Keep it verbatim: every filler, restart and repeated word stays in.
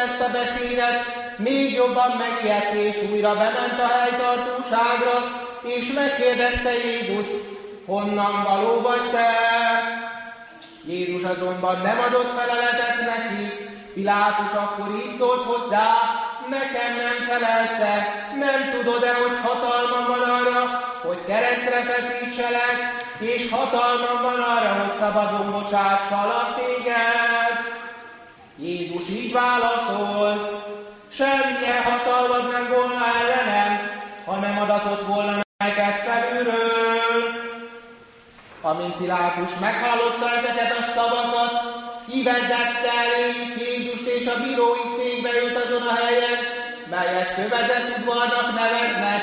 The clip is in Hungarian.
ezt a beszédet, még jobban megijedt és újra bement a helytartóságra, és megkérdezte Jézust, honnan való vagy te? Jézus azonban nem adott feleletet neki. Pilátus akkor így szólt hozzá, nekem nem felelsz-e, nem tudod-e, hogy hatalmam van arra, hogy keresztre feszítselek, és hatalmam van arra, hogy szabadon bocsássalak téged? Jézus így válaszolt, semmilyen hatalmad nem volna ellenem, ha nem adatott volna neked felülről. Amint Pilátus meghallotta ezeket a szavakat, kivezette eléjük Jézust, és a bírói székbe ült azon a helyen, melyet kövezett udvarnak neveznek,